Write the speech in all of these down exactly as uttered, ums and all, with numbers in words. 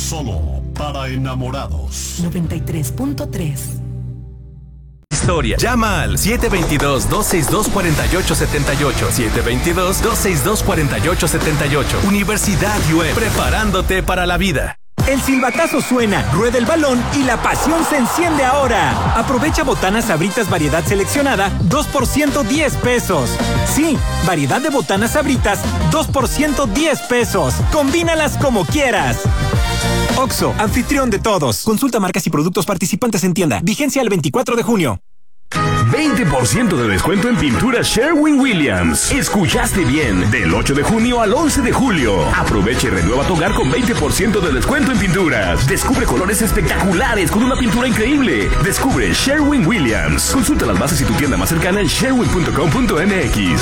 Solo para enamorados. noventa y tres punto tres. Historia. Llama al siete dos dos, dos seis dos, cuatro ocho siete ocho. siete dos dos, dos seis dos, cuatro ocho siete ocho. Universidad U E M. Preparándote para la vida. El silbatazo suena, rueda el balón y la pasión se enciende ahora. Aprovecha botanas Sabritas variedad seleccionada, dos por ciento diez pesos. Sí, variedad de botanas Sabritas, dos por ciento diez pesos. Combínalas como quieras. Oxxo, anfitrión de todos. Consulta marcas y productos participantes en tienda. Vigencia el veinticuatro de junio. veinte por ciento de descuento en pintura Sherwin-Williams. Escuchaste bien, del ocho de junio al once de julio. Aprovecha y renueva tu hogar con veinte por ciento de descuento en pinturas. Descubre colores espectaculares con una pintura increíble. Descubre Sherwin-Williams. Consulta las bases y tu tienda más cercana en sherwin punto com punto m x.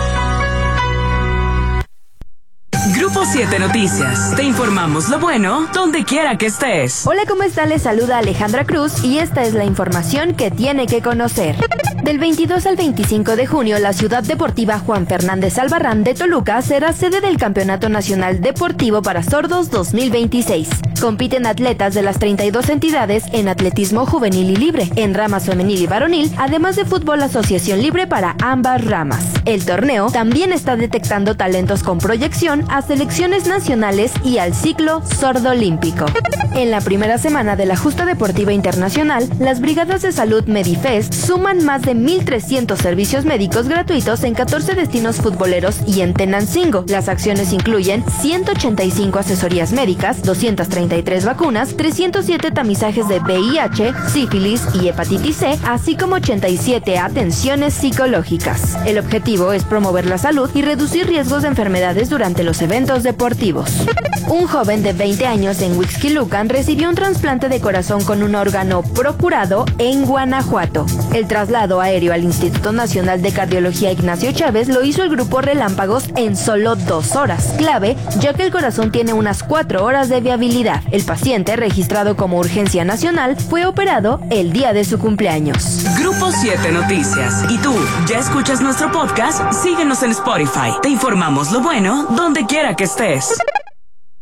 Grupo siete Noticias. Te informamos lo bueno donde quiera que estés. Hola, ¿cómo está? Les saluda Alejandra Cruz y esta es la información que tiene que conocer. Del veintidós al veinticinco de junio, la Ciudad Deportiva Juan Fernández Albarrán de Toluca será sede del Campeonato Nacional Deportivo para Sordos dos mil veintiséis. Compiten atletas de las treinta y dos entidades en atletismo juvenil y libre, en ramas femenil y varonil, además de fútbol asociación libre para ambas ramas. El torneo también está detectando talentos con proyección a selecciones nacionales y al ciclo sordo olímpico. En la primera semana de la Justa Deportiva Internacional, las brigadas de salud Medifest suman más de mil trescientos servicios médicos gratuitos en catorce destinos futboleros y en Tenancingo. Las acciones incluyen ciento ochenta y cinco asesorías médicas, doscientas treinta y tres vacunas, trescientos siete tamizajes de V I H, sífilis y hepatitis C, así como ochenta y siete atenciones psicológicas. El objetivo es promover la salud y reducir riesgos de enfermedades durante los eventos deportivos. Un joven de veinte años en Huixquilucan recibió un trasplante de corazón con un órgano procurado en Guanajuato. El traslado aéreo al Instituto Nacional de Cardiología Ignacio Chávez lo hizo el grupo Relámpagos en solo dos horas, clave ya que el corazón tiene unas cuatro horas de viabilidad. El paciente, registrado como urgencia nacional, fue operado el día de su cumpleaños. Grupo siete Noticias. ¿Y tú, ya escuchas nuestro podcast? Síguenos en Spotify. Te informamos lo bueno donde quiera que estés.